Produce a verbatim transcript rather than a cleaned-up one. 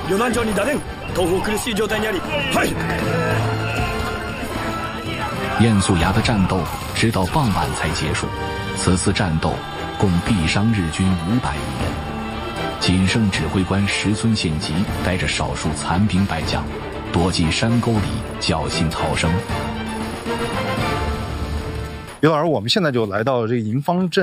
与南町に打電東方苦しい状態にあり。はい。 燕素牙的战斗直到傍晚才结束，此次战斗共毙伤日军五百余人。仅剩指挥官石村宪吉带着少数残兵败将躲进山沟里侥幸逃生。 刘老师，我们现在就来到这个营方镇